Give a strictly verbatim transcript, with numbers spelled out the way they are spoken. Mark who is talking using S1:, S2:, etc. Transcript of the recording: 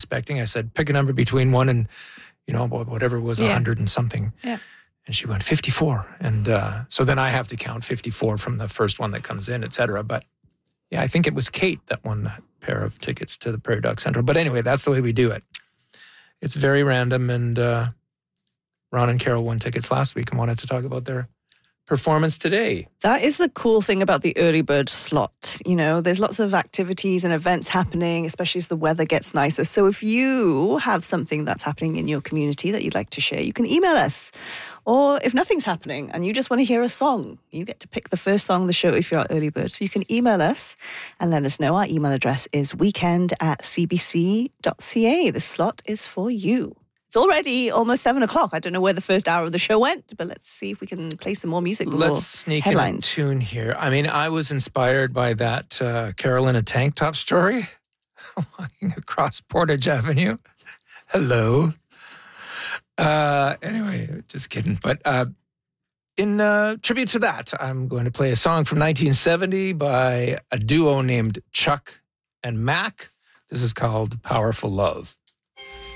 S1: expecting. I said, pick a number between one and, you know, whatever was
S2: Yeah.
S1: one hundred and something.
S2: Yeah.
S1: And she went fifty-four. And uh, so then I have to count fifty-four from the first one that comes in, et cetera. But yeah, I think it was Kate that won that pair of tickets to the Prairie Dog Central. But anyway, that's the way we do it. It's very random. And uh, Ron and Carol won tickets last week and wanted to talk about their performance today.
S2: That is the cool thing about the early bird slot. You know, there's lots of activities and events happening, especially as the weather gets nicer. So if you have something that's happening in your community that you'd like to share, you can email us. Or if nothing's happening and you just want to hear a song, you get to pick the first song of the show if you're at early bird. So you can email us and let us know. Our email address is weekend at c b c dot c a. The slot is for you. It's already almost seven o'clock. I don't know where the first hour of the show went, but let's see if we can play some more music.
S1: Let's sneak
S2: headlines.
S1: in a tune here. I mean, I was inspired by that uh, Carol in a tank top story. Walking across Portage Avenue. Hello. Uh, anyway, just kidding. But uh, in uh, tribute to that, I'm going to play a song from nineteen seventy by a duo named Chuck and Mac. This is called Powerful Love.